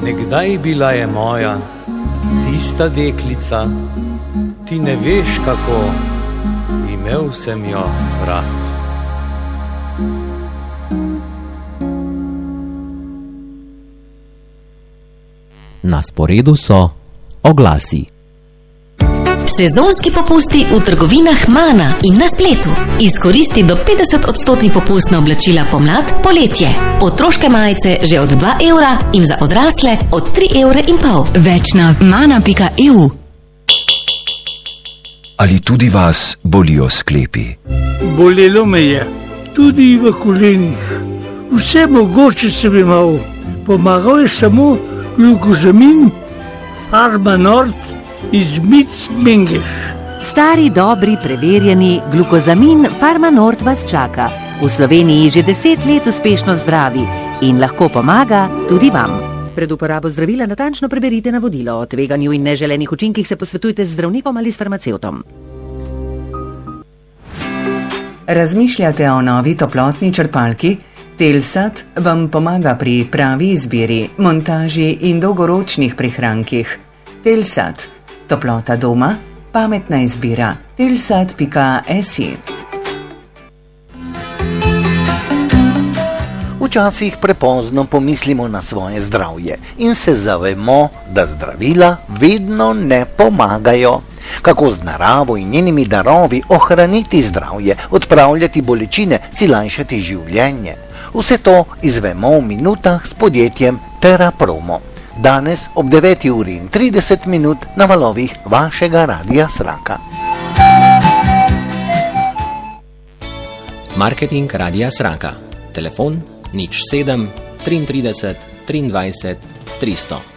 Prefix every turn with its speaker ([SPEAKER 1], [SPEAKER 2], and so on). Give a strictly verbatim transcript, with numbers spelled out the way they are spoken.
[SPEAKER 1] Nekdaj bila je moja, tista deklica, ti ne veš kako, imel sem jo rad.
[SPEAKER 2] Na sporedu so oglasi.
[SPEAKER 3] Sezonski popusti v trgovinah Mana in na spletu. Izkoristi do petdeset odstotni popust na oblačila pomlad, poletje. Otroške majice že od dva evra in za odrasle od tri evre in pol. Več na mana pika e u.
[SPEAKER 4] Ali tudi vas bolijo sklepi?
[SPEAKER 5] Bolelo me je, tudi v kolenih. Vse mogoče sem imel. Pomagal je samo glukozamin, Farma Nord iz Mic-Mengeš.
[SPEAKER 6] Stari, dobri, preverjeni glukozamin Farma Nord vas čaka. V Sloveniji že deset let uspešno zdravi in lahko pomaga tudi vam. Pred uporabo zdravila natančno preberite navodilo. O tveganju in neželenih učinkih se posvetujte z zdravnikom ali s farmacevtom.
[SPEAKER 7] Razmišljate o novi toplotni črpalki? Telsat vam pomaga pri pravi izbiri, montaži in dolgoročnih prihrankih. Telsat. Toplota doma, pametna izbira. telsat pika si.
[SPEAKER 8] Včasih prepozno pomislimo na svoje zdravje in se zavemo, da zdravila vedno ne pomagajo. Kako z naravo in njenimi darovi ohraniti zdravje, odpravljati bolečine, si lajšati življenje. Vse to izvemo v minutah s podjetjem Terapromo. Danes ob deveti uri in trideset minut na valovih vašega Radia Sraka.
[SPEAKER 2] Marketing Radia Sraka. Telefon nič sedem trideset, triindvajset, trideset, tristo.